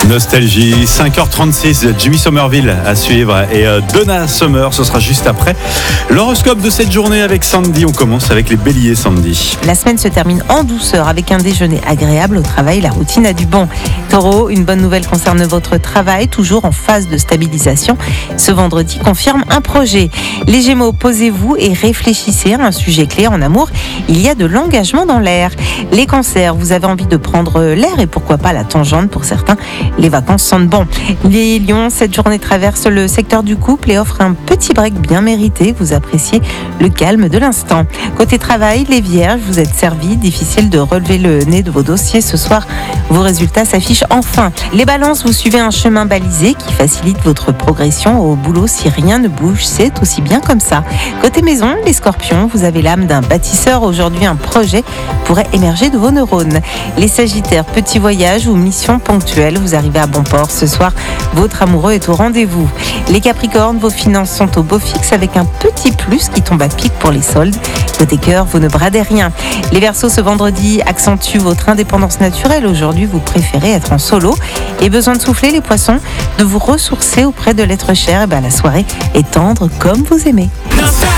Nostalgie, 5h36, Jimmy Somerville à suivre et Donna Summer, ce sera juste après. L'horoscope de cette journée avec Sandy, on commence avec les béliers, Sandy. La semaine se termine en douceur avec un déjeuner agréable au travail, la routine a du bon. Taureau, une bonne nouvelle concerne votre travail, toujours en phase de stabilisation. Ce vendredi confirme un projet. Les Gémeaux, posez-vous et réfléchissez à un sujet clé en amour. Il y a de l'engagement dans l'air. Les Cancers, vous avez envie de prendre l'air et pourquoi pas la tangente pour certains. Les vacances sentent bon. Les Lions, cette journée traverse le secteur du couple et offre un petit break bien mérité. Vous appréciez le calme de l'instant. Côté travail, les Vierges, vous êtes servis. Difficile de relever le nez de vos dossiers ce soir. Vos résultats s'affichent enfin. Les Balances, vous suivez un chemin balisé qui facilite votre progression au boulot. Si rien ne bouge, c'est aussi bien comme ça. Côté maison, les Scorpions, vous avez l'âme d'un bâtisseur. Aujourd'hui, un projet pourrait émerger de vos neurones. Les Sagittaires, petit voyage ou mission ponctuelle, vous arrivez à bon port. Ce soir, votre amoureux est au rendez-vous. Les Capricornes, vos finances sont au beau fixe avec un petit plus qui tombe à pic pour les soldes. Côté cœur, vous ne bradez rien. Les Verseaux, ce vendredi, accentuent votre indépendance naturelle. Aujourd'hui, vous préférez être en solo. Et besoin de souffler, les Poissons, de vous ressourcer auprès de l'être cher. Et la soirée est tendre comme vous aimez.